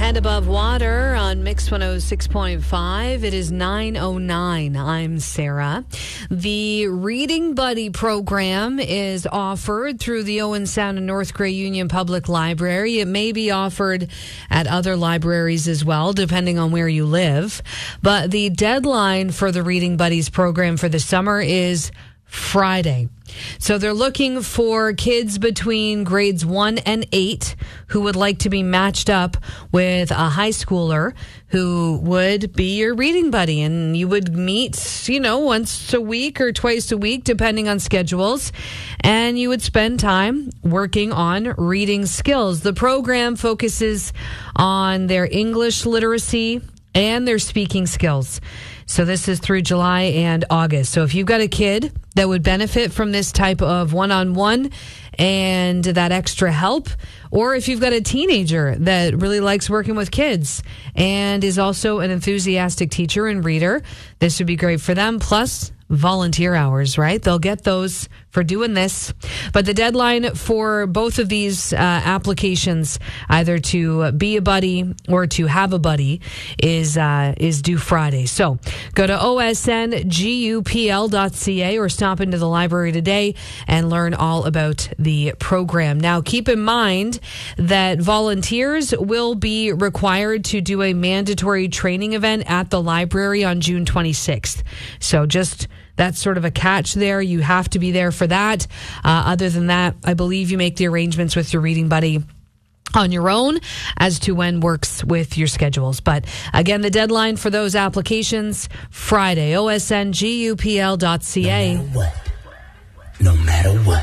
Head Above Water on Mix 106.5. It is 9:09. I'm Sarah. The Reading Buddy program is offered through the Owen Sound and North Grey Union Public Library. It may be offered at other libraries as well, depending on where you live. But the deadline for the Reading Buddies program for the summer is Friday. So they're looking for kids between grades 1 and 8 who would like to be matched up with a high schooler who would be your reading buddy. And you would meet, once a week or twice a week, depending on schedules. And you would spend time working on reading skills. The program focuses on their English literacy and their speaking skills. So this is through July and August. So if you've got a kid that would benefit from this type of one-on-one and that extra help, or if you've got a teenager that really likes working with kids and is also an enthusiastic teacher and reader, this would be great for them. Plus, volunteer hours, right? They'll get those for doing this. But the deadline for both of these applications, either to be a buddy or to have a buddy, is due Friday. So go to osngupl.ca or stop into the library today and learn all about the program. Now, keep in mind that volunteers will be required to do a mandatory training event at the library on June 26th. So that's sort of a catch there. You have to be there for that. Other than that, I believe you make the arrangements with your reading buddy on your own as to when works with your schedules. But again, the deadline for those applications, Friday, osngupl.ca. No matter what.